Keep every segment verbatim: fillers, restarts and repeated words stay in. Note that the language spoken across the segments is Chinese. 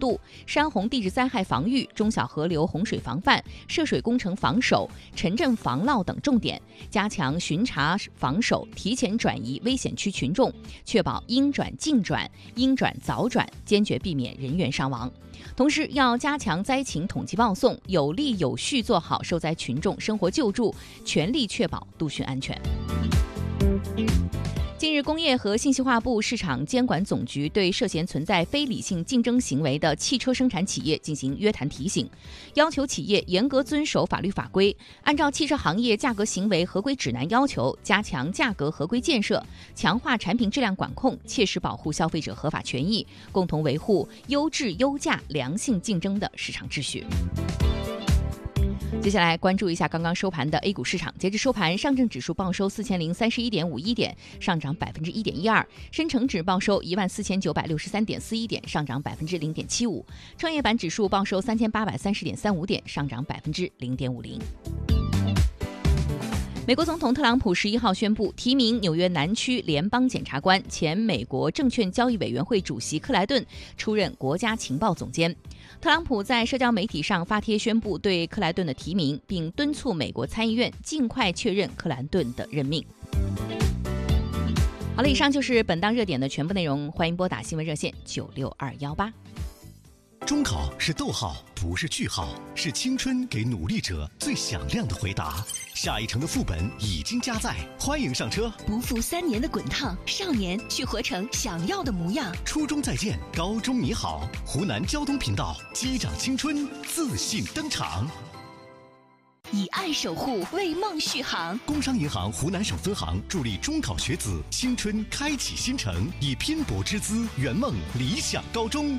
度、山洪地质灾害防御、中小河流洪水防范、涉水工程防守、城镇防涝等重点，加强巡查防守，提前转移危险区群众，确保应转尽转、应转早转，坚决避免人员伤亡。同时，要加强灾情统计报送，有力有序做好受灾群众生活救助，全力确保渡汛安全。近日，工业和信息化部市场监管总局对涉嫌存在非理性竞争行为的汽车生产企业进行约谈提醒，要求企业严格遵守法律法规，按照汽车行业价格行为合规指南要求，加强价格合规建设，强化产品质量管控，切实保护消费者合法权益，共同维护优质优价良性竞争的市场秩序。接下来关注一下刚刚收盘的 A 股市场，截至收盘，上证指数报收四千零三十一点五一点，上涨百分之一点一二；深成指报收一万四千九百六十三点四一点，上涨百分之零点七五；创业板指数报收三千八百三十点三五点，上涨百分之零点五零。美国总统特朗普十一号宣布提名纽约南区联邦检察官、前美国证券交易委员会主席克莱顿出任国家情报总监。特朗普在社交媒体上发帖宣布对克莱顿的提名，并敦促美国参议院尽快确认克莱顿的任命。好了，以上就是本档热点的全部内容，欢迎拨打新闻热线九六二一八。 中考是逗号，不是句号，是青春给努力者最响亮的回答。下一城的副本已经加载，欢迎上车。 不负三年的滚烫，少年去活成想要的模样。 初中再见，高中你好。湖南交通频道，击掌青春，自信登场。 以爱守护，为梦续航。 工商银行湖南省分行助力中考学子青春开启新程，以拼搏之姿圆梦理想高中。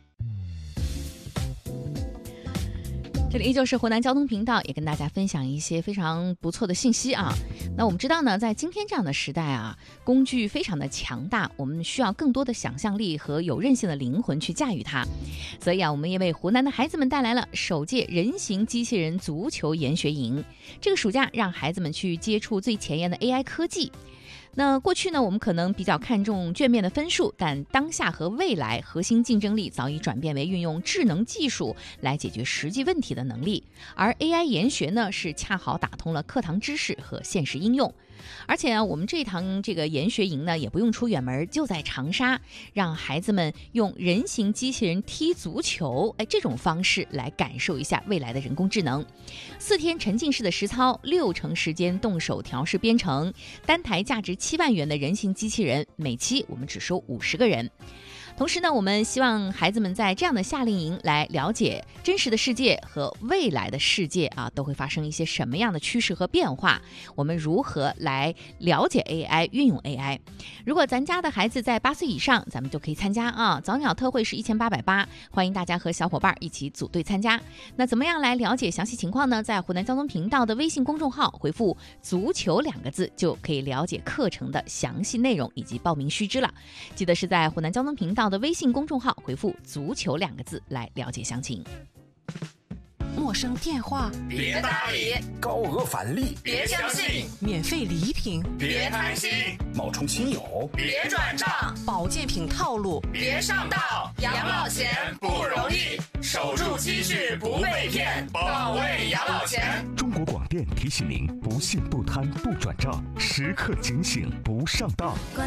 这里依旧是湖南交通频道，也跟大家分享一些非常不错的信息啊。那我们知道呢，在今天这样的时代啊，工具非常的强大，我们需要更多的想象力和有韧性的灵魂去驾驭它。所以啊，我们也为湖南的孩子们带来了首届人形机器人足球研学营。这个暑假让孩子们去接触最前沿的 A I 科技。那过去呢，我们可能比较看重卷面的分数，但当下和未来核心竞争力早已转变为运用智能技术来解决实际问题的能力。而 A I 研学呢，是恰好打通了课堂知识和现实应用。而且呢，我们这堂这个研学营呢，也不用出远门，就在长沙，让孩子们用人形机器人踢足球，哎，这种方式来感受一下未来的人工智能。四天沉浸式的实操，六成时间动手调试编程，单台价值七万元的人形机器人，每期我们只收五十个人。同时呢，我们希望孩子们在这样的夏令营来了解真实的世界和未来的世界啊，都会发生一些什么样的趋势和变化，我们如何来了解 A I 运用 A I。 如果咱家的孩子在八岁以上，咱们就可以参加啊。早鸟特惠是一千八百八，欢迎大家和小伙伴一起组队参加。那怎么样来了解详细情况呢？在湖南交通频道的微信公众号回复足球两个字，就可以了解课程的详细内容以及报名须知了。记得是在湖南交通频道的微信公众号回复足球两个字来了解详情。 陌生电话别搭理， 高额返利别相信， 免费礼品别贪心， 冒充亲友别转账， 保健品套路别上当。养老钱不容易，守住积蓄不被骗，保卫养老钱。 中国广电提醒您：不信不贪不转账，时刻警醒不上当。